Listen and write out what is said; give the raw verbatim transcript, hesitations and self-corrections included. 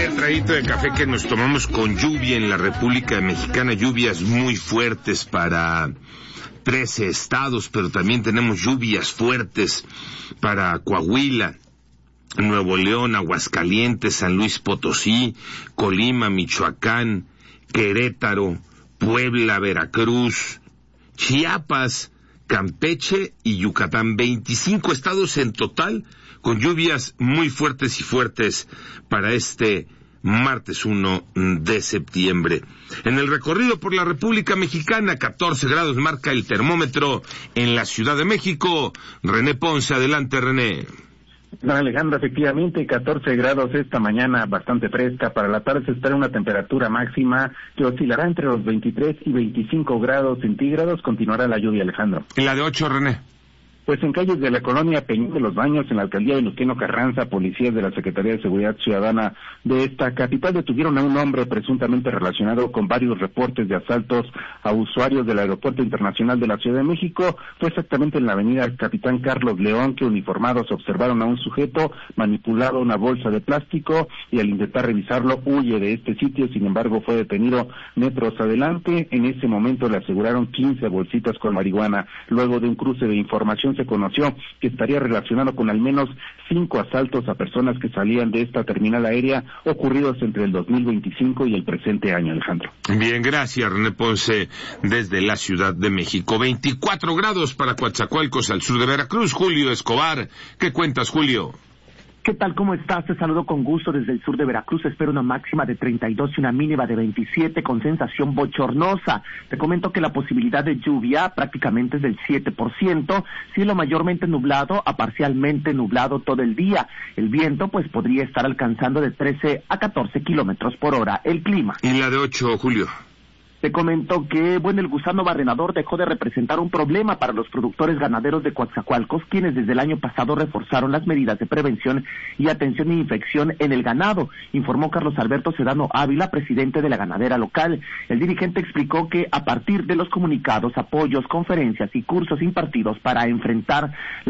traguito de café que nos tomamos con lluvia en la República Mexicana, lluvias muy fuertes para trece estados, pero también tenemos lluvias fuertes para Coahuila, Nuevo León, Aguascalientes, San Luis Potosí, Colima, Michoacán, Querétaro, Puebla, Veracruz, Chiapas, Campeche y Yucatán. veinticinco estados en total con lluvias muy fuertes y fuertes para este martes uno de septiembre. En el recorrido por la República Mexicana, catorce grados marca el termómetro en la Ciudad de México. René Ponce, adelante, René. Don Alejandro, efectivamente, catorce grados esta mañana, bastante fresca. Para la tarde se espera una temperatura máxima que oscilará entre los veintitrés y veinticinco grados centígrados. Continuará la lluvia, Alejandro. ¿Y la de ocho, René? Pues en calles de la colonia Peñón de los Baños, en la alcaldía de Venustiano Carranza, policías de la Secretaría de Seguridad Ciudadana de esta capital detuvieron a un hombre presuntamente relacionado con varios reportes de asaltos a usuarios del Aeropuerto Internacional de la Ciudad de México. Fue exactamente en la avenida Capitán Carlos León que uniformados observaron a un sujeto manipulado una bolsa de plástico y al intentar revisarlo huye de este sitio. Sin embargo, fue detenido metros adelante. En ese momento le aseguraron quince bolsitas con marihuana. Luego de un cruce de información se conoció que estaría relacionado con al menos cinco asaltos a personas que salían de esta terminal aérea ocurridos entre el dos mil veinticinco y el presente año, Alejandro. Bien, gracias, René Ponce, desde la Ciudad de México. veinticuatro grados para Coatzacoalcos, al sur de Veracruz. Julio Escobar, ¿qué cuentas, Julio? ¿Qué tal? ¿Cómo estás? Te saludo con gusto desde el sur de Veracruz. Espero una máxima de treinta y dos y una mínima de veintisiete con sensación bochornosa. Te comento que la posibilidad de lluvia prácticamente es del siete por ciento, cielo mayormente nublado a parcialmente nublado todo el día. El viento pues podría estar alcanzando de trece a catorce kilómetros por hora. El clima. ¿Y la de ocho, Julio? Te comento que, bueno, el gusano barrenador dejó de representar un problema para los productores ganaderos de Coatzacoalcos, quienes desde el año pasado reforzaron las medidas de prevención y atención a infección en el ganado, informó Carlos Alberto Sedano Ávila, presidente de la ganadera local. El dirigente explicó que a partir de los comunicados, apoyos, conferencias y cursos impartidos para enfrentar